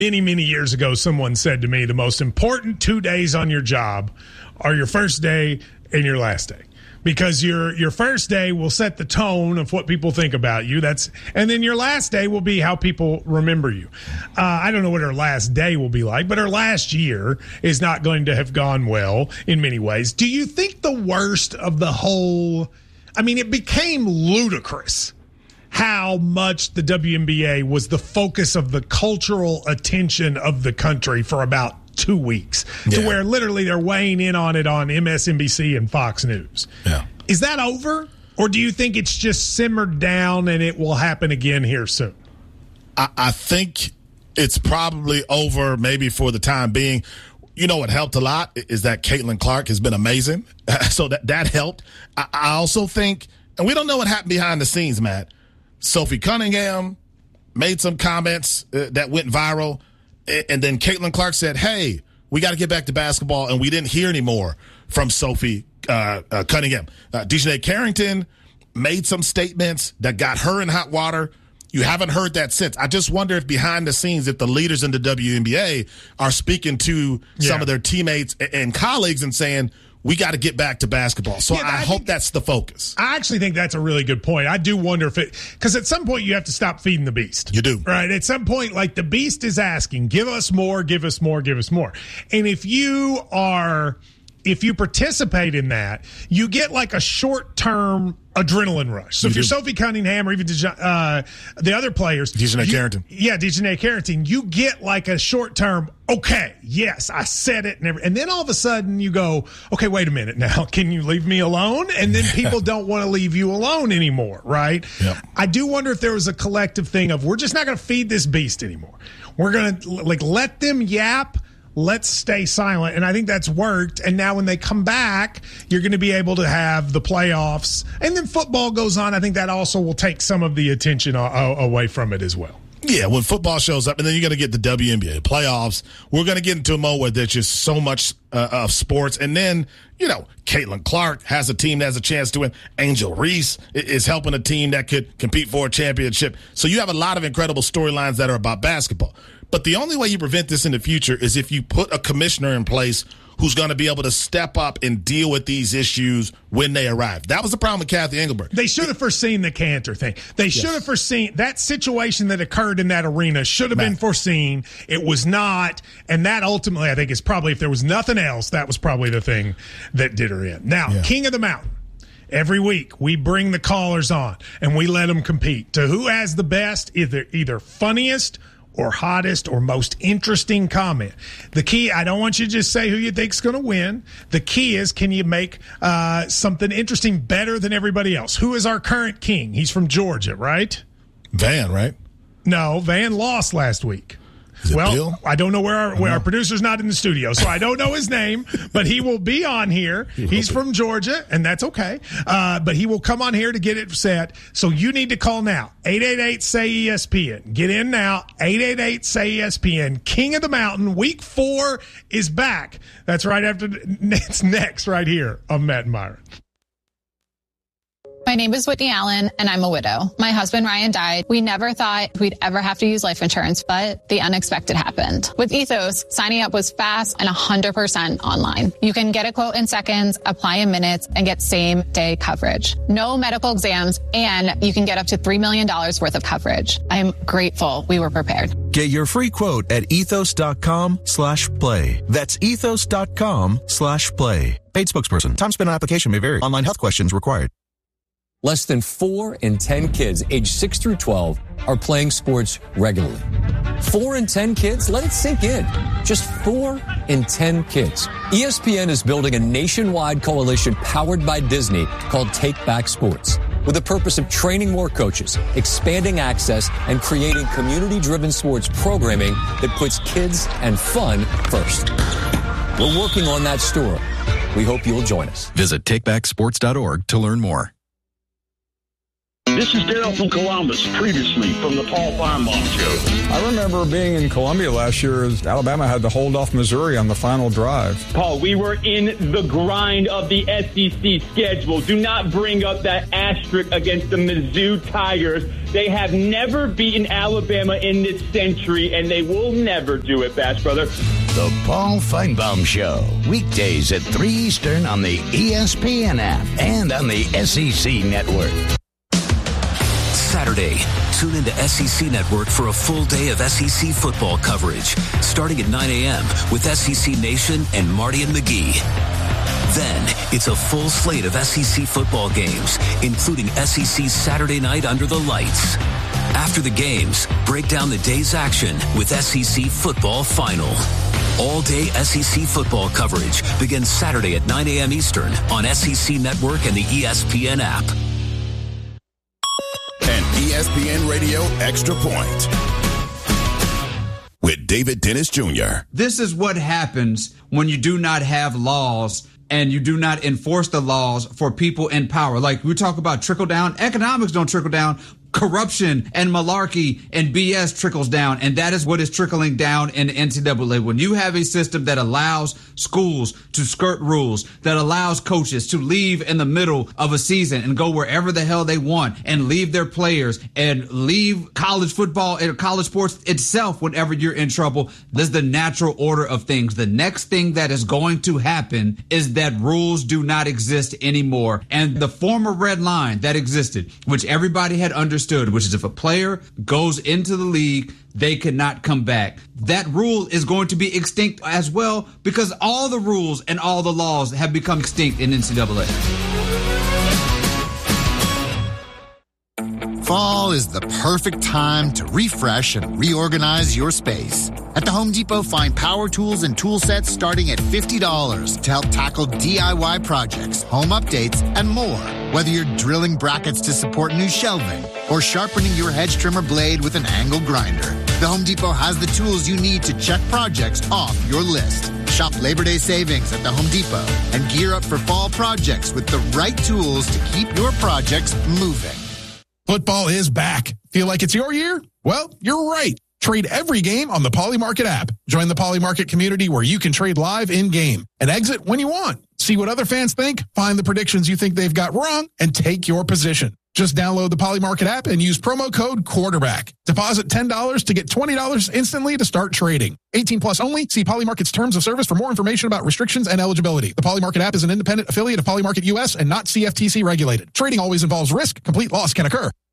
Many, many years ago, someone said to me, the most important 2 days on your job are your first day and your last day. Because your first day will set the tone of what people think about you. And then your last day will be how people remember you. I don't know what her last day will be like, but her last year is not going to have gone well in many ways. Do you think the worst of the whole, I mean, it became ludicrous how much the WNBA was the focus of the cultural attention of the country for about 2 weeks, to where literally they're weighing in on it on MSNBC and Fox News. Yeah. Is that over? Or do you think it's just simmered down and it will happen again here soon? I think it's probably over maybe for the time being. You know what helped a lot is that Caitlin Clark has been amazing. So that helped. I also think, and we don't know what happened behind the scenes, Matt. Sophie Cunningham made some comments that went viral, and then Caitlin Clark said, hey, we got to get back to basketball, and we didn't hear any more from Sophie Cunningham. Dejanay Carrington made some statements that got her in hot water. You haven't heard that since. I just wonder if behind the scenes, if the leaders in the WNBA are speaking to some of their teammates and colleagues and saying, we got to get back to basketball. So I hope that's the focus. I actually think that's a really good point. I do wonder if because at some point you have to stop feeding the beast. You do. Right? At some point, like the beast is asking, give us more, give us more, give us more. And if you participate in that, you get like a short-term adrenaline rush. So if you're Sophie Cunningham or even the other players. Dejanay Carrington. Yeah, Dejanay Carrington. You get like a short-term, okay, yes, I said it. And then all of a sudden you go, okay, wait a minute now. Can you leave me alone? And then people don't want to leave you alone anymore, right? Yep. I do wonder if there was a collective thing of we're just not going to feed this beast anymore. We're going to let them yap. Let's stay silent. And I think that's worked. And now when they come back, you're going to be able to have the playoffs. And then football goes on. I think that also will take some of the attention away from it as well. Yeah, when football shows up, and then you're going to get the WNBA playoffs. We're going to get into a mode where there's just so much of sports. And then, Caitlin Clark has a team that has a chance to win. Angel Reese is helping a team that could compete for a championship. So you have a lot of incredible storylines that are about basketball. But the only way you prevent this in the future is if you put a commissioner in place who's going to be able to step up and deal with these issues when they arrive. That was the problem with Kathy Engelbert. They should have foreseen the Cantor thing. They should have foreseen that situation that occurred in that arena should have been foreseen. It was not. And that ultimately, I think, is probably, if there was nothing else, that was probably the thing that did her in. Now, King of the Mountain. Every week, we bring the callers on, and we let them compete to who has the best, either funniest or hottest or most interesting comment. The key, I don't want you to just say who you think's going to win. The key is, can you make something interesting better than everybody else? Who is our current king? He's from Georgia, right? Van, right? No, Van lost last week. Well, Bill? I don't know where our producer's not in the studio, so I don't know his name, but he will be on here. He's from Georgia, and that's okay. But he will come on here to get it set. So you need to call now. 888-SAY-ESPN. Get in now. 888-SAY-ESPN. King of the Mountain. Week 4 is back. That's right after. It's next right here on Matt and Myron. My name is Whitney Allen, and I'm a widow. My husband, Ryan, died. We never thought we'd ever have to use life insurance, but the unexpected happened. With Ethos, signing up was fast and 100% online. You can get a quote in seconds, apply in minutes, and get same-day coverage. No medical exams, and you can get up to $3 million worth of coverage. I'm grateful we were prepared. Get your free quote at ethos.com/play. That's ethos.com/play. Paid spokesperson. Time spent on application may vary. Online health questions required. Less than 4 in 10 kids aged 6 through 12 are playing sports regularly. 4 in 10 kids? Let it sink in. Just 4 in 10 kids. ESPN is building a nationwide coalition powered by Disney called Take Back Sports, with the purpose of training more coaches, expanding access, and creating community-driven sports programming that puts kids and fun first. We're working on that story. We hope you'll join us. Visit takebacksports.org to learn more. This is Dale from Columbus, previously from the Paul Feinbaum Show. I remember being in Columbia last year as Alabama had to hold off Missouri on the final drive. Paul, we were in the grind of the SEC schedule. Do not bring up that asterisk against the Mizzou Tigers. They have never beaten Alabama in this century, and they will never do it, Bash Brother. The Paul Feinbaum Show, weekdays at 3 Eastern on the ESPN app and on the SEC Network. Saturday, tune into SEC Network for a full day of SEC football coverage, starting at 9 a.m. with SEC Nation and Marty and McGee. Then, it's a full slate of SEC football games, including SEC's Saturday Night Under the Lights. After the games, break down the day's action with SEC Football Final. All-day SEC football coverage begins Saturday at 9 a.m. Eastern on SEC Network and the ESPN app. An ESPN Radio Extra Point with David Dennis Jr. This is what happens when you do not have laws and you do not enforce the laws for people in power. Like we talk about trickle down, economics don't trickle down. Corruption and malarkey and BS trickles down, and that is what is trickling down in the NCAA. When you have a system that allows schools to skirt rules, that allows coaches to leave in the middle of a season and go wherever the hell they want and leave their players and leave college football and college sports itself whenever you're in trouble, this is the natural order of things. The next thing that is going to happen is that rules do not exist anymore. And the former red line that existed, which everybody had understood, which is if a player goes into the league, they cannot come back. That rule is going to be extinct as well because all the rules and all the laws have become extinct in NCAA. Fall is the perfect time to refresh and reorganize your space. At the Home Depot, find power tools and tool sets starting at $50 to help tackle DIY projects, home updates, and more. Whether you're drilling brackets to support new shelving or sharpening your hedge trimmer blade with an angle grinder, the Home Depot has the tools you need to check projects off your list. Shop Labor Day savings at the Home Depot and gear up for fall projects with the right tools to keep your projects moving. Football is back. Feel like it's your year? Well, you're right. Trade every game on the Poly Market app. Join the Poly Market community where you can trade live in-game and exit when you want. See what other fans think, find the predictions you think they've got wrong, and take your position. Just download the Poly Market app and use promo code QUARTERBACK. Deposit $10 to get $20 instantly to start trading. 18 plus only. See Poly Market's terms of service for more information about restrictions and eligibility. The Poly Market app is an independent affiliate of Poly Market US and not CFTC regulated. Trading always involves risk. Complete loss can occur.